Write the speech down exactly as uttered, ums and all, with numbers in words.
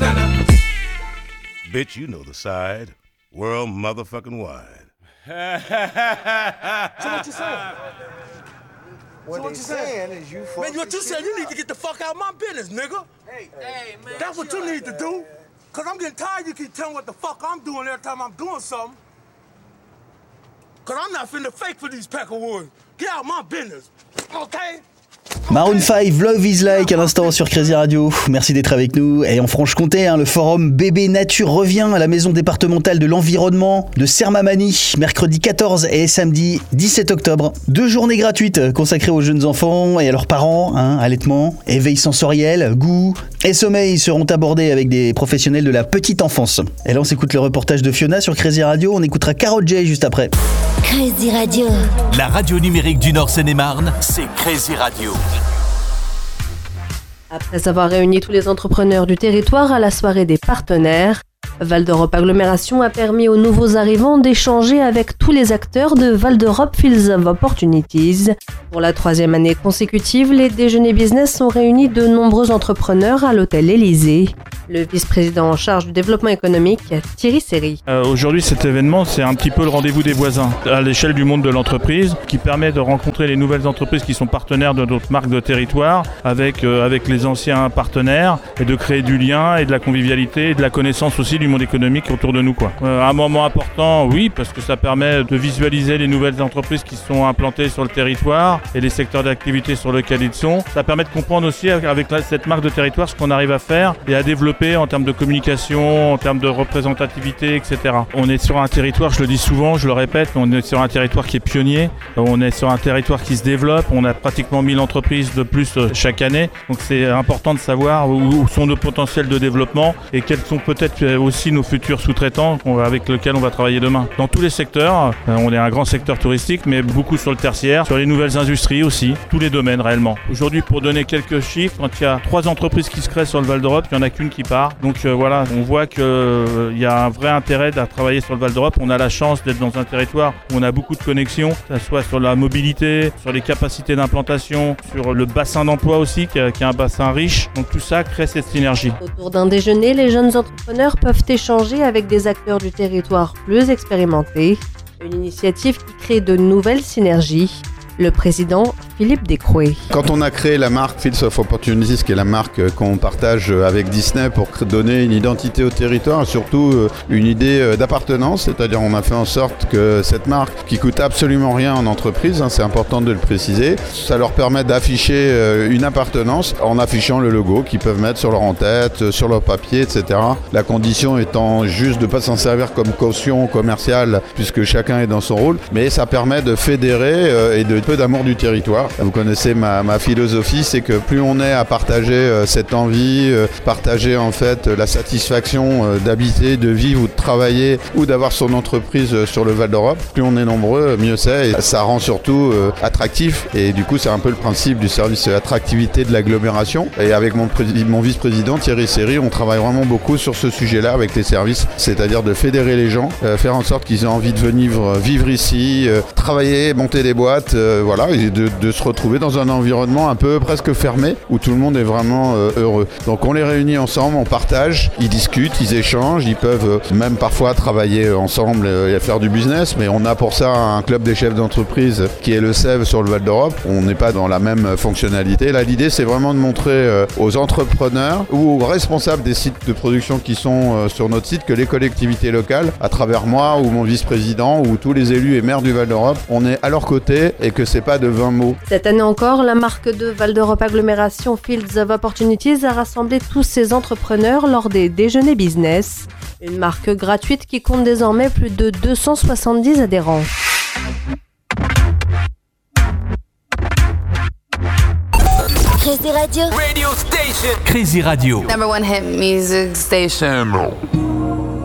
Bitch, you know the side. World motherfucking wide. So what you saying? What so they saying is you fuck Man, what you this saying, shit you up. need to get the fuck out of my business, nigga. Hey, hey, man. That's what you need to do. Cause I'm getting tired you keep telling what the fuck I'm doing every time I'm doing something. Cause I'm not finna fake for these Peckerwoods. Get out of my business, okay? Maroon five, Love is Like à l'instant sur Crazy Radio. Merci d'être avec nous. Et en Franche-Comté, hein, le forum Bébé Nature revient à la maison départementale de l'environnement de Sermamani, mercredi quatorze et samedi dix-sept octobre. Deux journées gratuites consacrées aux jeunes enfants et à leurs parents. Hein, allaitement, éveil sensoriel, goût et sommeil seront abordés avec des professionnels de la petite enfance. Et là, on s'écoute le reportage de Fiona sur Crazy Radio. On écoutera Carol J juste après. Crazy Radio. La radio numérique du Nord Seine-et-Marne, c'est Crazy Radio. Après avoir réuni tous les entrepreneurs du territoire à la soirée des partenaires, Val d'Europe Agglomération a permis aux nouveaux arrivants d'échanger avec tous les acteurs de Val d'Europe Fields of Opportunities. Pour la troisième année consécutive, les déjeuners business ont réuni de nombreux entrepreneurs à l'hôtel Élysée. Le vice-président en charge du développement économique, Thierry Seri. Euh, aujourd'hui, cet événement, c'est un petit peu le rendez-vous des voisins à l'échelle du monde de l'entreprise qui permet de rencontrer les nouvelles entreprises qui sont partenaires de notre marque de territoire avec, euh, avec les anciens partenaires et de créer du lien et de la convivialité et de la connaissance aussi du monde économique autour de nous, quoi. Euh, un moment important, oui, parce que ça permet de visualiser les nouvelles entreprises qui sont implantées sur le territoire et les secteurs d'activité sur lesquels ils sont. Ça permet de comprendre aussi avec, avec cette marque de territoire ce qu'on arrive à faire et à développer en termes de communication, en termes de représentativité, et cetera. On est sur un territoire, je le dis souvent, je le répète, on est sur un territoire qui est pionnier, on est sur un territoire qui se développe, on a pratiquement mille entreprises de plus chaque année, donc c'est important de savoir où sont nos potentiels de développement et quels sont peut-être aussi nos futurs sous-traitants avec lesquels on va travailler demain. Dans tous les secteurs, on est un grand secteur touristique, mais beaucoup sur le tertiaire, sur les nouvelles industries aussi, tous les domaines réellement. Aujourd'hui, pour donner quelques chiffres, quand il y a trois entreprises qui se créent sur le Val d'Europe, il n'y en a qu'une qui part. Donc euh, voilà, on voit qu'il euh, y a un vrai intérêt à travailler sur le Val d'Europe. On a la chance d'être dans un territoire où on a beaucoup de connexions, que ce soit sur la mobilité, sur les capacités d'implantation, sur le bassin d'emploi aussi, qui, a, qui est un bassin riche. Donc tout ça crée cette synergie. Autour d'un déjeuner, les jeunes entrepreneurs peuvent échanger avec des acteurs du territoire plus expérimentés. Une initiative qui crée de nouvelles synergies. Le président Philippe Descrouet. Quand on a créé la marque Fields of Opportunities, qui est la marque qu'on partage avec Disney pour donner une identité au territoire, surtout une idée d'appartenance, c'est-à-dire on a fait en sorte que cette marque, qui coûte absolument rien en entreprise, hein, c'est important de le préciser, ça leur permet d'afficher une appartenance en affichant le logo qu'ils peuvent mettre sur leur en-tête, sur leur papier, et cetera. La condition étant juste de ne pas s'en servir comme caution commerciale, puisque chacun est dans son rôle, mais ça permet de fédérer et de peu d'amour du territoire. Vous connaissez ma, ma philosophie, c'est que plus on est à partager euh, cette envie, euh, partager en fait la satisfaction euh, d'habiter, de vivre ou de travailler ou d'avoir son entreprise euh, sur le Val d'Europe, plus on est nombreux, mieux c'est. Et ça rend surtout euh, attractif et du coup c'est un peu le principe du service attractivité de l'agglomération. Et avec mon, pré- mon vice-président Thierry Seri, on travaille vraiment beaucoup sur ce sujet-là avec les services, c'est-à-dire de fédérer les gens, euh, faire en sorte qu'ils aient envie de venir vivre ici, euh, travailler, monter des boîtes, euh, voilà, et de, de se retrouver dans un environnement un peu presque fermé où tout le monde est vraiment euh, heureux. Donc on les réunit ensemble, on partage, ils discutent, ils échangent, ils peuvent euh, même parfois travailler ensemble et faire du business, mais on a pour ça un club des chefs d'entreprise qui est le S E V sur le Val d'Europe. On n'est pas dans la même fonctionnalité. Là, l'idée, c'est vraiment de montrer euh, aux entrepreneurs ou aux responsables des sites de production qui sont euh, sur notre site que les collectivités locales, à travers moi ou mon vice-président ou tous les élus et maires du Val d'Europe, on est à leur côté et que c'est pas de vingt mots. Cette année encore, la marque de Val d'Europe Agglomération Fields of Opportunities a rassemblé tous ses entrepreneurs lors des déjeuners business. Une marque gratuite qui compte désormais plus de deux cent soixante-dix adhérents. Crazy Radio. Radio Station. Crazy Radio. Number one hit music station.